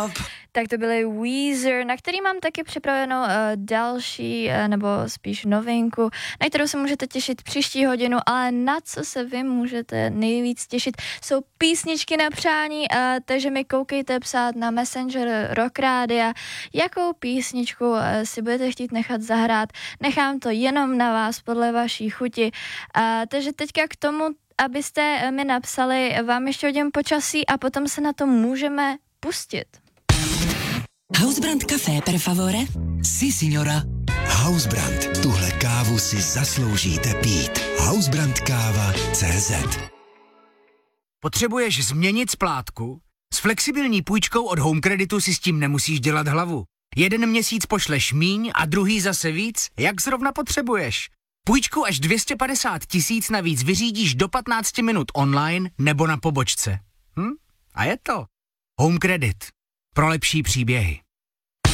Tak to byly Weezer, na který mám taky připravenou další, nebo spíš novinku, na kterou se můžete těšit příští hodinu, ale na co se vy můžete nejvíc těšit, jsou písničky na přání, takže mi koukejte psát na Messenger Rock Rádia, jakou písničku si budete chtít nechat zahrát. Nechám to jenom na vás podle vaší chuti. Takže teďka k tomu, abyste mi napsali, vám ještě hodím počasí a potom se na to můžeme pustit. Hausbrand Café per favore? Si, signora. Hausbrand. Tuhle kávu si zasloužíte pít. Hausbrandkáva.cz. Potřebuješ změnit splátku? S flexibilní půjčkou od Home Creditu si s tím nemusíš dělat hlavu. Jeden měsíc pošleš míň a druhý zase víc, jak zrovna potřebuješ. Půjčku až 250 000 navíc vyřídíš do 15 minut online nebo na pobočce. A je to Home Credit. Pro lepší příběhy.